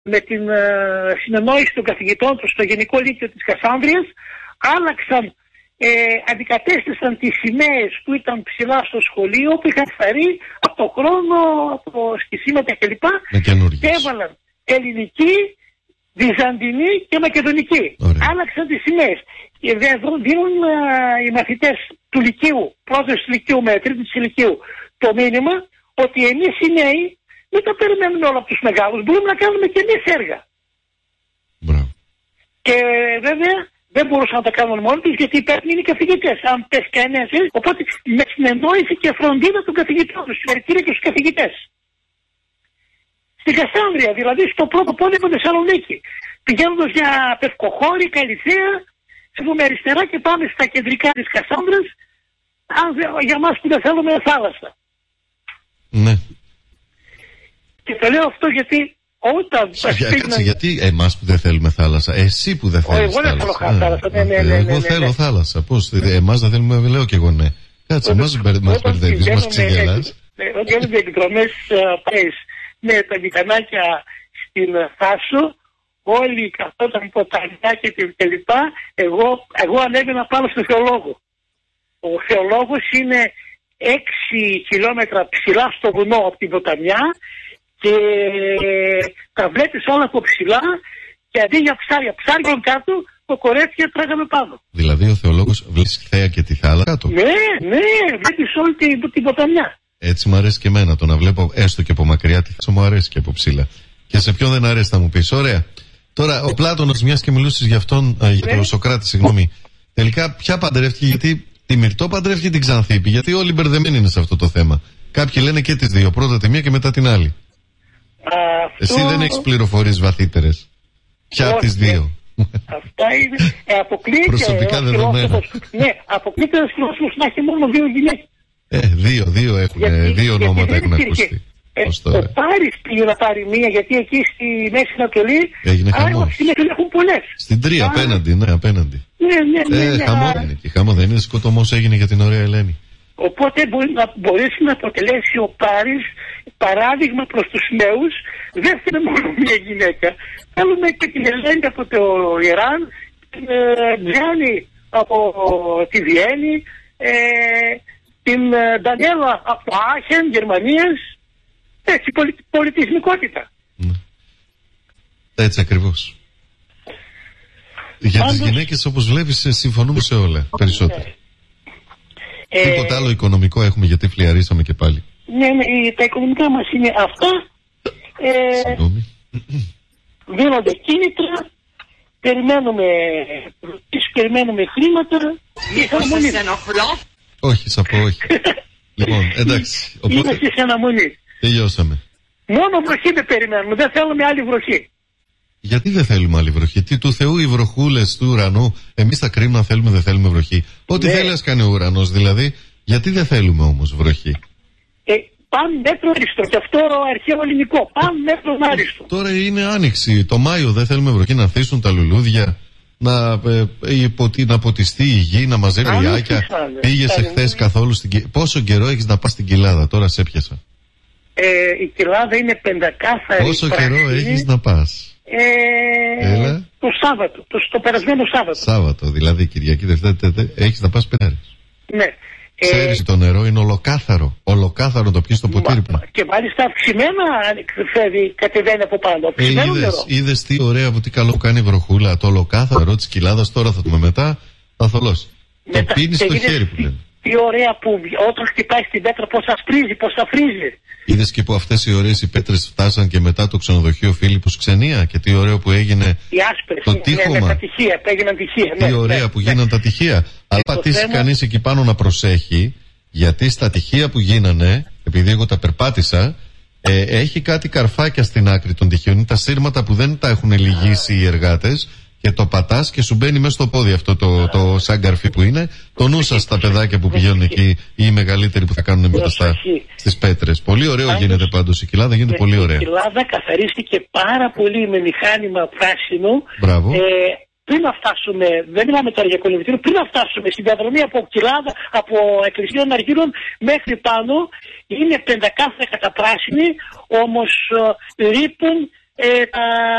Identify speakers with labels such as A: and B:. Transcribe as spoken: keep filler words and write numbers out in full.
A: με την ε, συνεννόηση των καθηγητών του στο Γενικό Λύκειο της Κασάνδριας, άλλαξαν, ε, αντικατέστησαν τις σημαίες που ήταν ψηλά στο σχολείο, που είχαν φαρεί από το χρόνο, από σχισίματα κλπ. Και έβαλαν ελληνική, βυζαντινή και μακεδονική. Ωραία. Άλλαξαν τις σημαίες. Και δίνουν ε, οι μαθητές του Λυκείου, πρώτης του Λυκείου με τρίτη του Λυκείου, το μήνυμα ότι εμείς οι νέοι δεν τα περιμένουμε όλα από τους μεγάλους, μπορούμε να κάνουμε και εμείς έργα.
B: Μπράβο.
A: Και βέβαια δεν μπορούσαν να τα κάνουν μόνοι τους, γιατί υπεύθυνοι είναι οι καθηγητές. Αν πες κανένας, οπότε με συνεννόηση και φροντίδα των καθηγητών τους, συγχαρητήρια και στους καθηγητές. Στην Κασάνδρεια, δηλαδή στο πρώτο πόλεμο Θεσσαλονίκη, πηγαίνοντας για Πευκοχώρη, Καλυθέα, συγγνώμη αριστερά και πάμε στα κεντρικά της Κασάνδρας, για μας που δεν θέλουμε θάλασσα.
B: Ναι.
A: Και το λέω αυτό γιατί όταν...
B: Για, κάτσε, γιατί εμάς που δεν θέλουμε θάλασσα, εσύ που δεν θέλεις
A: εγώ
B: θάλασσα.
A: Εγώ δεν θέλω θάλασσα, ναι, ναι, ναι,
B: Εγώ
A: ναι,
B: θέλω
A: ναι.
B: θάλασσα, πώς, εμάς δεν θέλουμε, λέω και εγώ ναι. Κάτσε, εμάς μας μπερδεύεις, μας ξεγελάς.
A: Όταν γίνονται εκδρομές με τα μηχανάκια στην Θάσο, όλοι καθόταν ποταμιά και κλπ. Εγώ, εγώ ανέβαινα πάνω στο Θεολόγο. Ο Θεολόγος είναι έξι χιλιόμετρα ψηλά στο βουνό από την ποταμιά και τα βλέπεις όλα από ψηλά και αντί για ψάρια, ψάρια κάτω, το κορέφια τράγαμε πάνω.
B: Δηλαδή ο Θεολόγος βλέπεις θέα και τη θάλασσα κάτω.
A: Ναι, ναι, βλέπεις όλη την, την ποταμιά.
B: Έτσι μου αρέσει και εμένα το να βλέπω έστω και από μακριά τη θάλασσα, μου αρέσει και από ψηλά. Και σε ποιον δεν αρέσει θα μου πεις, ωραία. Τώρα ο Πλάτωνας, μιας και μιλούσες για αυτόν, ναι. για τον Σωκράτη, συγγνώμη, τελικά ποια παντρεύτηκε, γιατί τη Μυρτώ παντρεύτηκε την Ξανθήπη, γιατί όλοι μπερδεμένοι είναι σε αυτό το θέμα. Κάποιοι λένε και τις δύο, πρώτα τη μία και μετά την άλλη.
A: Αυτό...
B: Εσύ δεν έχεις πληροφορίες βαθύτερες. Ποια από τις δύο?
A: Αυτά είναι, ε, αποκλείται.
B: Προσωπικά δεδομένα.
A: Ναι, αποκλείται ένας φιλόσοφος να έχει μόνο δύο γυναίκες.
B: Ε, δύο, δύο έχουν, γιατί, δύο ονόματα έχουν ακουστεί.
A: Ε, ο Πάρης πήγε να πάρει μία, γιατί εκεί στη Μέση Ανατολή
B: έγινε χαμός.
A: Έχουν πολλές.
B: Στην Τρία, απέναντι, ναι, απέναντι.
A: Ναι, ναι, ναι.
B: Ε,
A: ναι,
B: χαμό
A: άρα...
B: είναι εκεί. Χαμό δεν είναι, σκοτωμός έγινε για την ωραία Ελένη.
A: Οπότε μπορεί να μπορέσει να αποτελέσει ο Πάρης παράδειγμα προς τους νέους. Δεν θέλουμε μόνο μία γυναίκα. Θέλουμε και την Ελένη από το Ιράν, την Τζάνη από τη Βιέννη, ε, την Ντανιέλα από το Άχεν, Γερμανίας. Έτσι, πολι, πολιτισμικότητα.
B: Ναι. Έτσι ακριβώς. Για Πάντως... τις γυναίκες, όπως βλέπεις, συμφωνούμε σε όλα, περισσότερο. Ε... Τίποτα άλλο οικονομικό έχουμε, γιατί φλιαρίσαμε και πάλι.
A: Ναι, ναι, τα οικονομικά μας είναι αυτά. Ε...
B: Συγγνώμη.
A: Δίνονται κίνητρα, περιμένουμε, περιμένουμε χρήματα.
C: Μήπως σε ενοχλώ?
B: Όχι, θα πω όχι. Λοιπόν, εντάξει.
A: Οπότε... Είμαστε σε αναμονή.
B: Τελειώσαμε.
A: Μόνο βροχή δεν περιμένουμε, δεν θέλουμε άλλη βροχή.
B: Γιατί δεν θέλουμε άλλη βροχή? Τι του Θεού οι βροχούλες του ουρανού, εμείς τα κρίμα θέλουμε, δεν θέλουμε βροχή. Ό,τι ναι. θέλει ας κάνει ο ουρανός, δηλαδή. Γιατί δεν θέλουμε όμως βροχή?
A: Ε, πάμε μέτρο άριστο, και αυτό αρχαίο ελληνικό. Πάμε μέτρο άριστο.
B: Τώρα είναι άνοιξη. Το Μάιο δεν θέλουμε βροχή, να ανθίσουν τα λουλούδια, να, ε, ε, να ποτιστεί η γη, να μαζεύει ιάκια. Πήγες εχθές καθόλου στην... Πόσο καιρό έχεις να πας στην Κοιλάδα? Τώρα σε έπιασα.
A: Ε, η Κοιλάδα είναι πεντακάθαρη.
B: Πόσο πράσινη. Καιρό έχεις να πας?
A: Ε,
B: Έλα.
A: Το Σάββατο, το, το περασμένο Σάββατο.
B: Σάββατο, δηλαδή Κυριακή, Δευτέρα, έχεις να πας πεντάρες.
A: Ναι.
B: Ξέρεις, ε, το νερό είναι ολοκάθαρο. Ολοκάθαρο το πιεις στο ποτήρι.
A: Μα, και μάλιστα αυξημένα φεύγει, κατεβαίνει από πάνω. Αυξημένο
B: ε, είδες,
A: νερό.
B: Είδες τι ωραία, που τι καλό κάνει η βροχούλα. Το ολοκάθαρο της Κοιλάδας, τώρα θα το πούμε μετά, θα θολώσει. Το πίνεις στο χέρι που λένε.
A: Τι ωραία που όταν χτυπάει στην πέτρα, πώς ασπρίζει, πώς αφρίζει.
B: Είδες και που αυτές οι ωραίες οι πέτρες φτάσαν και μετά το ξενοδοχείο Φίλιππος Ξενία, και τι ωραίο που έγινε
A: οι άσπρες,
B: το
A: ναι,
B: τείχομα.
A: Ναι, τα τυχεία, που έγιναν τυχεία.
B: Τι
A: ναι,
B: ωραία
A: ναι,
B: που
A: ναι.
B: γίναν τα τυχεία. Αλλά πατήσει θέμα... κανείς εκεί πάνω να προσέχει, γιατί στα τυχεία που γίνανε, επειδή εγώ τα περπάτησα, ε, έχει κάτι καρφάκια στην άκρη των τυχείων. Είναι τα σύρματα που δεν τα έχουν λυγίσει οι εργάτες. Και το πατάς και σου μπαίνει μέσα στο πόδι αυτό το, το σαν καρφί που είναι. Το νου σας τα παιδάκια που πηγαίνουν εκεί, ή οι μεγαλύτεροι που θα κάνουν μετά στα, στις πέτρες. Πολύ ωραίο πάντως, γίνεται πάντως η Κοιλάδα, γίνεται πολύ ωραία.
A: Η Κοιλάδα καθαρίστηκε πάρα πολύ με μηχάνημα πράσινο.
B: Μπράβο.
A: Ε, πριν να φτάσουμε, δεν μιλάμε τώρα για κολυμβητήριο, πριν να φτάσουμε στην διαδρομή από Κοιλάδα, από Εκκλησία Αργύρων μέχρι πάνω, είναι πεντακάθαρα καταπράσινη, όμως ε, λείπουν ε, τα